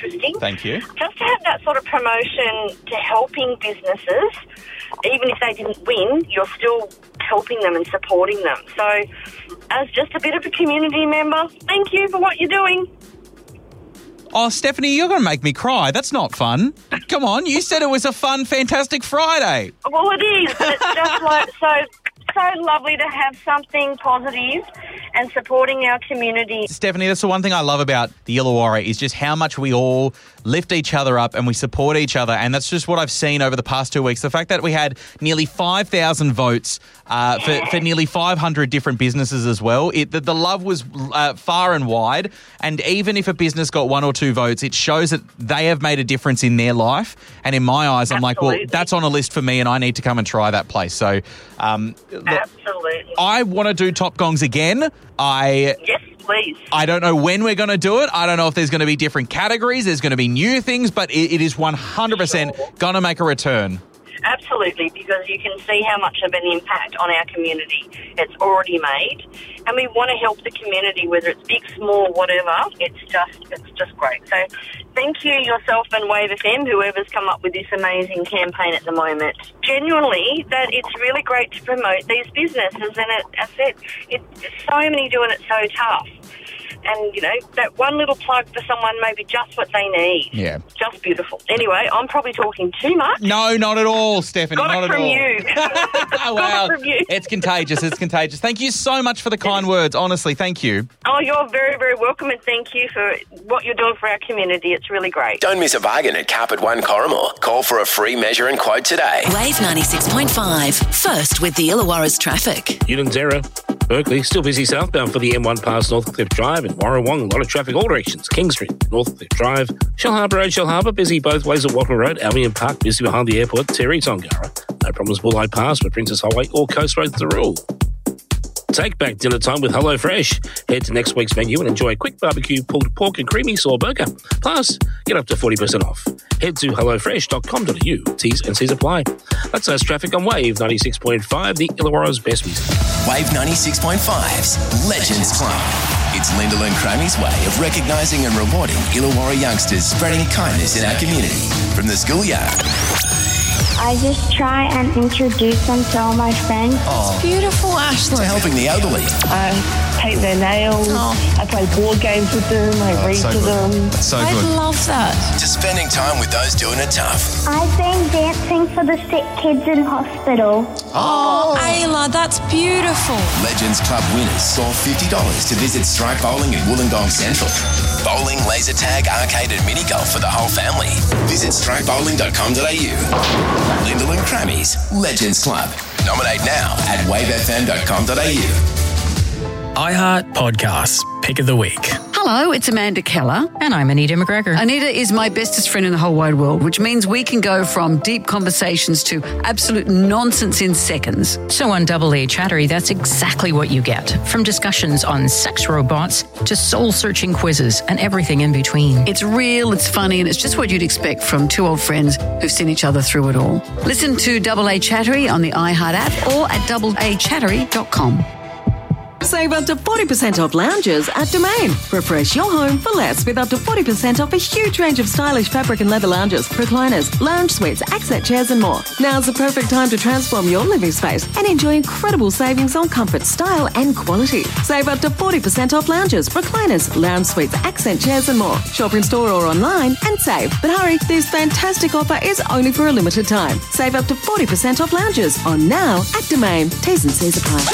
interesting. Thank you. Just to have that sort of promotion to helping businesses, even if they didn't win, you're still helping them and supporting them. So as just a bit of a community member, thank you for what you're doing. Oh, Stephanie, you're going to make me cry. That's not fun. Come on, you said it was a fun, fantastic Friday. Well, it is, but it's just like so lovely to have something positive and supporting our community. Stephanie, that's the one thing I love about the Illawarra is just how much we all lift each other up and we support each other, and that's just what I've seen over the past 2 weeks. The fact that we had nearly 5,000 votes for nearly 500 different businesses as well. The love was far and wide, and even if a business got 1 or 2 votes, it shows that they have made a difference in their life, and in my eyes, I'm like, well, that's on a list for me and I need to come and try that place. So absolutely. I want to do Top Gongs again. Yes, please. I don't know when we're going to do it. I don't know if there's going to be different categories. There's going to be new things, but it is 100% going to make a return. Absolutely, because you can see how much of an impact on our community it's already made, and we want to help the community, whether it's big, small, whatever. It's just great. So thank you, yourself and Wave FM, whoever's come up with this amazing campaign at the moment. Genuinely, that it's really great to promote these businesses, and as I said, so many doing it so tough. And, you know, that one little plug for someone may be just what they need. Yeah. Just beautiful. Anyway, I'm probably talking too much. No, not at all, Stephanie. Got it from you. Wow. Got it from you. It's contagious. It's contagious. Thank you so much for the kind words. Honestly, thank you. Oh, you're very, very welcome, and thank you for what you're doing for our community. It's really great. Don't miss a bargain at Carpet One Corrimal. Call for a free measure and quote today. Wave 96.5. First with the Illawarra's traffic. Newlands Error. Berkeley, still busy southbound for the M1 past Northcliffe Drive and Warrawong. A lot of traffic all directions. King Street, Northcliffe Drive. Shell Harbour Road, Shell Harbour, busy both ways at Wattle Road. Albion Park, busy behind the airport. Terry Tongara. No problems Bulleye Pass, but Princess Highway or Coast Road's the rule. Take back dinner time with HelloFresh. Head to next week's menu and enjoy a quick barbecue pulled pork and creamy saw burger. Plus, get up to 40% off. Head to hellofresh.com.au. T's and C's apply. That's us traffic on Wave 96.5, the Illawarra's best music. Wave 96.5's Legends Club. It's Lyndall and Crammy's way of recognising and rewarding Illawarra youngsters spreading kindness in our community. From the schoolyard. I just try and introduce them to all my friends. It's beautiful, Ashley. To helping the elderly. I paint their nails. I play board games with them. I read to them. That's so I good. love that. To spending time with those doing it tough. I've been dancing for the sick kids in hospital. Oh, Ayla, that's beautiful. Legends Club winners score $50 to visit Strike Bowling in Wollongong Central. Bowling, laser tag, arcade and mini golf for the whole family. Visit strikebowling.com.au. Lyndall and Crammy's Legends Club. Nominate now at wavefm.com.au. iHeart Podcasts, Pick of the Week. Hello, it's Amanda Keller. And I'm Anita McGregor. Anita is my bestest friend in the whole wide world, which means we can go from deep conversations to absolute nonsense in seconds. So on Double A Chattery, that's exactly what you get. From discussions on sex robots to soul-searching quizzes and everything in between. It's real, it's funny, and it's just what you'd expect from two old friends who've seen each other through it all. Listen to Double A Chattery on the iHeart app or at doubleachattery.com. Save up to 40% off lounges at Domain. Refresh your home for less with up to 40% off a huge range of stylish fabric and leather lounges, recliners, lounge suites, accent chairs and more. Now's the perfect time to transform your living space and enjoy incredible savings on comfort, style and quality. Save up to 40% off lounges, recliners, lounge suites, accent chairs and more. Shop in store or online and save. But hurry, this fantastic offer is only for a limited time. Save up to 40% off lounges on now at Domain. T's and C's apply.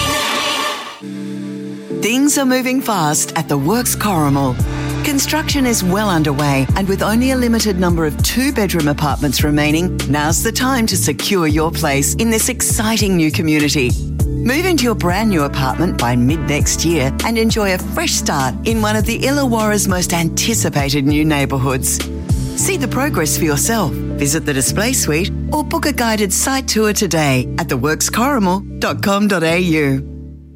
Things are moving fast at The Works Corrimal. Construction is well underway, and with only a limited number of 2-bedroom apartments remaining, now's the time to secure your place in this exciting new community. Move into your brand new apartment by mid-next year and enjoy a fresh start in one of the Illawarra's most anticipated new neighbourhoods. See the progress for yourself. Visit the display suite or book a guided site tour today at theworkscorrimal.com.au.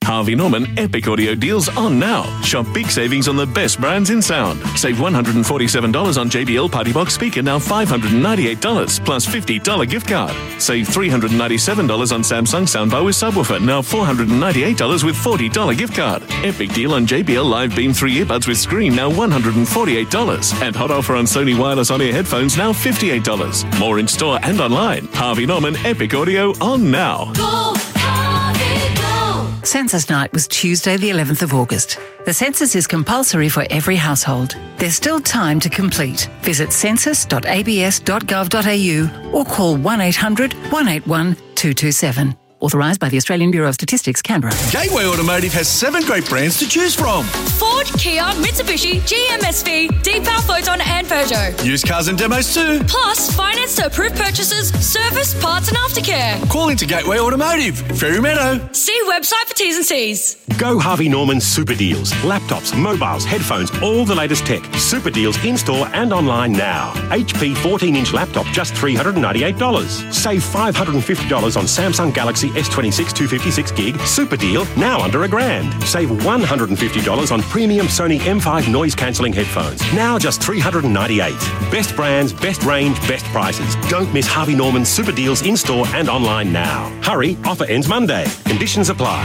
Harvey Norman Epic Audio deals on now. Shop big savings on the best brands in sound. Save $147 on JBL Party Box speaker, now $598 plus $50 gift card. Save $397 on Samsung soundbar with subwoofer, now $498 with $40 gift card. Epic deal on JBL Live Beam 3 earbuds with screen, now $148. And hot offer on Sony wireless on-ear headphones, now $58. More in store and online. Harvey Norman Epic Audio on now. Go, Harvey, go! Census night was Tuesday the 11th of August. The census is compulsory for every household. There's still time to complete. Visit census.abs.gov.au or call 1800 181 227. Authorised by the Australian Bureau of Statistics, Canberra. Gateway Automotive has 7 great brands to choose from. Ford, Kia, Mitsubishi, GMSV, Deepal, Photon and Peugeot. Used cars and demos too. Plus, finance to approved purchases, service, parts and aftercare. Call into Gateway Automotive, Fairy Meadow. See website for T's and C's. Go Harvey Norman Super Deals. Laptops, mobiles, headphones, all the latest tech. Super Deals in-store and online now. HP 14-inch laptop, just $398. Save $550 on Samsung Galaxy S26 256 gig. Super deal, now under $1,000. Save $150 on premium Sony M5 noise-cancelling headphones. Now just $398. Best brands, best range, best prices. Don't miss Harvey Norman Super Deals in-store and online now. Hurry, offer ends Monday. Conditions apply.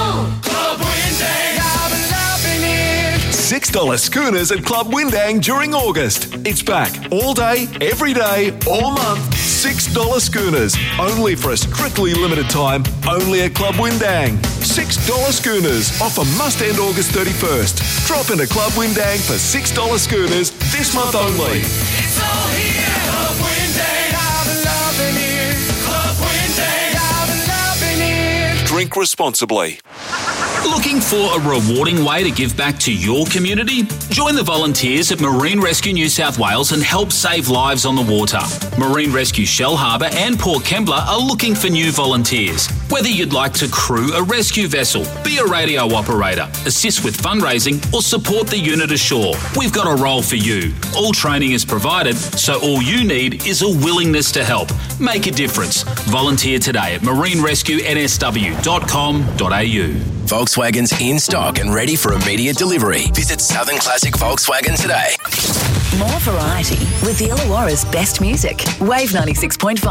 $6 schooners at Club Windang during August. It's back all day, every day, all month. $6 schooners. Only for a strictly limited time. Only at Club Windang. $6 schooners. Offer must end August 31st. Drop into Club Windang for $6 schooners this month only. It's all here. Club Windang. I've been loving it. Club Windang. I've been loving it. Drink responsibly. Looking for a rewarding way to give back to your community? Join the volunteers at Marine Rescue New South Wales and help save lives on the water. Marine Rescue Shellharbour and Port Kembla are looking for new volunteers. Whether you'd like to crew a rescue vessel, be a radio operator, assist with fundraising or support the unit ashore, we've got a role for you. All training is provided, so all you need is a willingness to help. Make a difference. Volunteer today at marinrescueNSW.com.au. Volkswagen's in stock and ready for immediate delivery. Visit Southern Classic Volkswagen today. More variety with the Illawarra's best music. Wave 96.5.